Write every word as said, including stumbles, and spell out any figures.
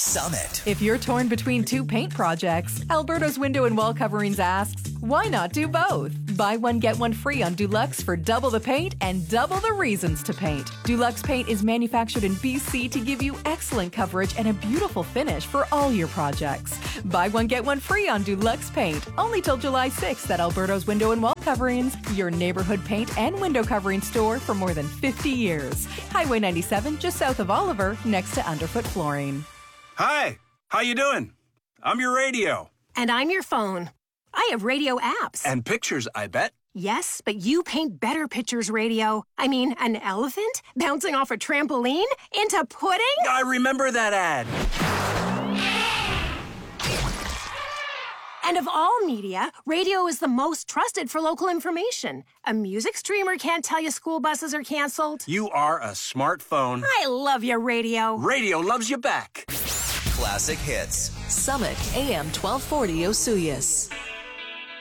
Summit. If you're torn between two paint projects, Alberto's Window and Wall Coverings asks, why not do both? Buy one, get one free on Dulux for double the paint and double the reasons to paint. Dulux paint is manufactured in B C to give you excellent coverage and a beautiful finish for all your projects. Buy one, get one free on Dulux paint. Only till July sixth at Alberto's Window and Wall Coverings, your neighborhood paint and window covering store for more than fifty years. Highway ninety-seven, just south of Oliver, next to Underfoot Flooring. Hi, how you doing? I'm your radio. And I'm your phone. I have radio apps. And pictures, I bet. Yes, but you paint better pictures, radio. I mean, an elephant bouncing off a trampoline into pudding? I remember that ad. And of all media, radio is the most trusted for local information. A music streamer can't tell you school buses are canceled. You are a smartphone. I love your radio. Radio loves you back. Classic hits. Summit A M twelve forty Osuyas.